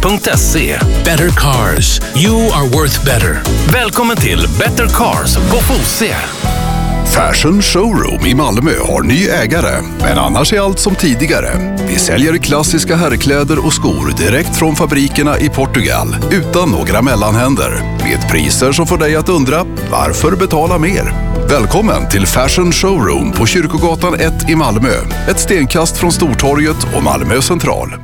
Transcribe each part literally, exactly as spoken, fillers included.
punkt se. Better cars. You are worth better. Välkommen till Better Cars på Fosie. Fashion Showroom i Malmö har ny ägare, men annars är allt som tidigare. Vi säljer klassiska herrkläder och skor direkt från fabrikerna i Portugal, utan några mellanhänder. Med priser som får dig att undra, varför betala mer? Välkommen till Fashion Showroom på Kyrkogatan ett i Malmö. Ett stenkast från Stortorget och Malmö central.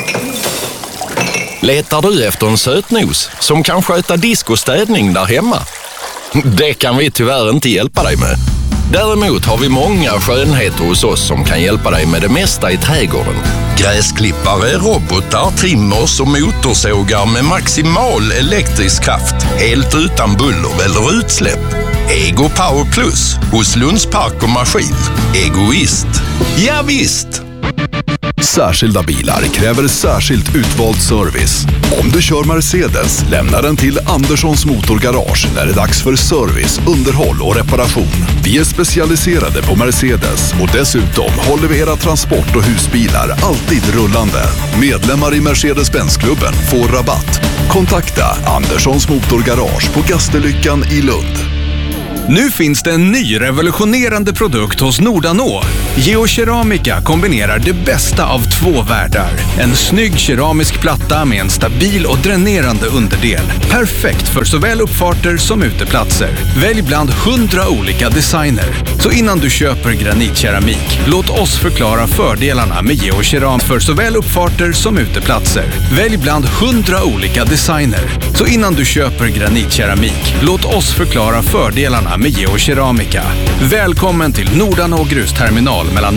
Letar du efter en sötnos som kan sköta disk och städning där hemma? Det kan vi tyvärr inte hjälpa dig med. Däremot har vi många skönheter hos oss som kan hjälpa dig med det mesta i trädgården. Gräsklippare, robotar, trimmers och motorsågar med maximal elektrisk kraft. Helt utan buller eller utsläpp. Ego Power Plus hos Lunds Park och Maskin. Egoist. Ja visst! Särskilda bilar kräver särskilt utvald service. Om du kör Mercedes, lämna den till Anderssons Motorgarage när det är dags för service, underhåll och reparation. Vi är specialiserade på Mercedes och dessutom håller vi era transport- och husbilar alltid rullande. Medlemmar i Mercedes-Benz-klubben får rabatt. Kontakta Anderssons Motorgarage på Gasterlyckan i Lund. Nu finns det en ny revolutionerande produkt hos Nordanå. Geokeramika kombinerar det bästa av två världar. En snygg keramisk platta med en stabil och dränerande underdel. Perfekt för såväl uppfarter som uteplatser. Välj bland hundra olika designer. Så innan du köper granitkeramik, låt oss förklara fördelarna med geokeram för såväl uppfarter som uteplatser. Välj bland hundra olika designer. Så innan du köper granitkeramik, låt oss förklara fördelarna med geokeramika. Välkommen till Nordanå grusterminal mellan